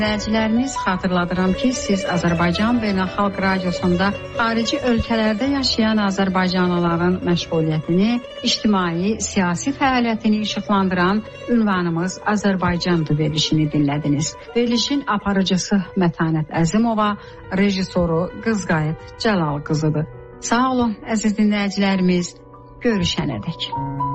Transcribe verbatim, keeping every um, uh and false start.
Dinləyicilərimiz, xatırladıram ki, siz Azərbaycan Beynəlxalq Radiosunda xarici ölkələrdə yaşayan azərbaycanlıların məşğuliyyətini, ictimai, siyasi fəaliyyətini işıqlandıran Ünvanımız Azərbaycandır verilişini dinlədiniz. Verilişin aparıcısı Mətanət Əzimova, rejissoru Qızqayıt Cəlal qızıdır. Sağ olun, əziz dinləyicilərimiz, görüşənədək.